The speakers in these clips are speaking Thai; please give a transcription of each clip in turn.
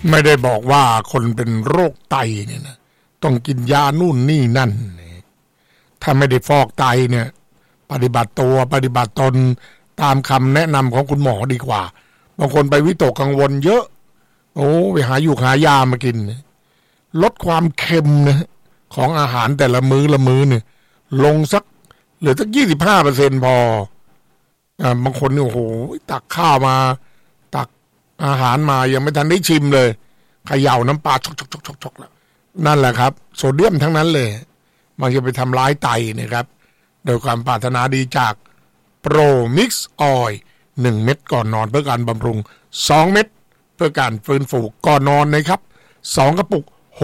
ไม่ได้บอกว่าคนเป็นโรคไตเนี่ยนะต้องกินยานู่นนี่นั่นถ้าไม่ได้ฟอกไตเนี่ยปฏิบัติตัวปฏิบัติตนตามคำแนะนำของคุณหมอดีกว่าบางคนไปวิตกกังวลเยอะโอ้ไปหาอยู่หายามากินลดความเค็มนะของอาหารแต่ละมื้อละมื้อเนี่ยลงสักเหลือสัก 25% พอบางคนเนี่ยโอ้โหตักข้าวมาตักอาหารมายังไม่ทันได้ชิมเลยเขย่าน้ำปลาชกๆๆๆแล้วนั่นแหละครับโซเดียมทั้งนั้นเลยมันจะไปทำร้ายไตนะครับโดยความปรารถนาดีจากโปรมิกซ์ออยล์1เม็ดก่อนนอนเพื่อการบำรุง2เม็ดเพื่อการฟื้นฟูก่อนนอนนะครับ2กระปุก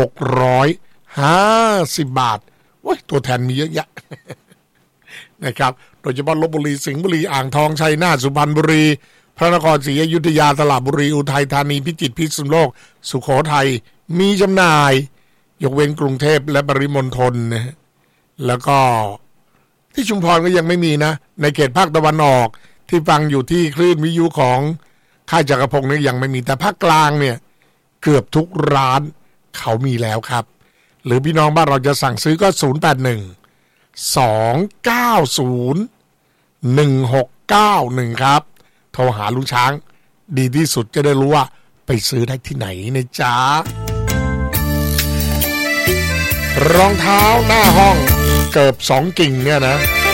650 บาทโอ้ยตัวแทนมีเยอะแยะ นะครับโดยเฉพาะลพบุรีสิงห์บุรีอ่างทองชัยนาทสุพรรณบุรีพระนครศรีอยุธยาสระบุรีอุทัยธานีพิจิตรพิษณุโลกสุโขทัยมีจำหน่ายยกเว้นกรุงเทพและปริมณฑลนะแล้วก็ที่ชุมพรก็ยังไม่มีนะในเขตภาคตะวันออกที่ฟังอยู่ที่คลื่นวิทยุของค่ายจักรพงศ์นี่ยังไม่มีแต่ภาคกลางเนี่ยเกือบทุกร้านเขามีแล้วครับหรือพี่น้องบ้านเราจะสั่งซื้อก็081-290-1691ครับโทรหาลุงช้างดีที่สุดจะได้รู้ว่าไปซื้อได้ที่ไหนนะจ๊ะรองเท้าหน้าห้องเกือบ2 กิ่งเนี่ยนะ